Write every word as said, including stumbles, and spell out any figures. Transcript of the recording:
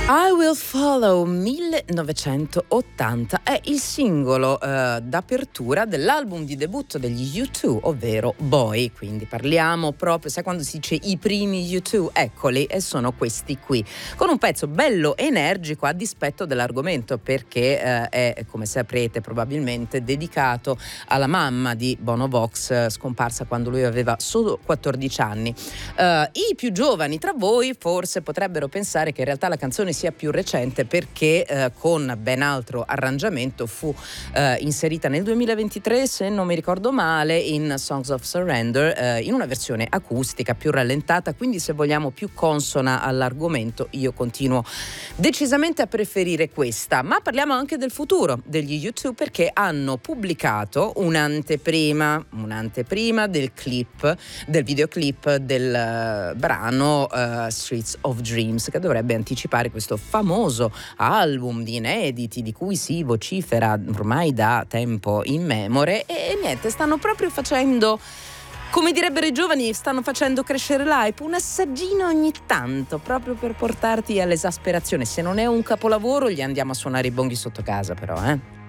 I Will Follow millenovecentottanta è il singolo eh, d'apertura dell'album di debutto degli U due, ovvero Boy, quindi parliamo proprio, sai quando si dice i primi U due? Eccoli, e sono questi qui, con un pezzo bello energico a dispetto dell'argomento, perché eh, è, come saprete probabilmente, dedicato alla mamma di Bono Vox, eh, scomparsa quando lui aveva solo quattordici anni. Uh, I più giovani tra voi forse potrebbero pensare che in realtà la canzone sia più recente, perché uh, con ben altro arrangiamento fu uh, inserita nel duemilaventitré, se non mi ricordo male, in Songs of Surrender, uh, in una versione acustica più rallentata, quindi se vogliamo più consona all'argomento. Io continuo decisamente a preferire questa, ma parliamo anche del futuro degli U due, perché hanno pubblicato un'anteprima un'anteprima del clip del videoclip del uh, brano uh, Streets of Dreams, che dovrebbe anticipare questo famoso album di inediti di cui si vocifera ormai da tempo immemore. E, e niente, stanno proprio facendo, come direbbero i giovani, stanno facendo crescere l'hype, un assaggino ogni tanto, proprio per portarti all'esasperazione. Se non è un capolavoro, gli andiamo a suonare i bonghi sotto casa, però, eh.